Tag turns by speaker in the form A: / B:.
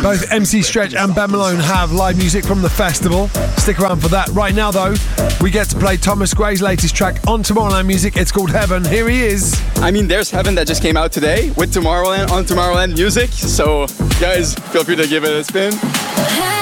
A: Both MC Stretch and Ben Malone have live music from the festival. Stick around for that. Right now, though, we get to play Thomas Gray's latest track on Tomorrowland Music. It's called Heaven. Here he is.
B: I mean, there's Heaven that just came out today with Tomorrowland on Tomorrowland Music. So, guys, feel free to give it a spin.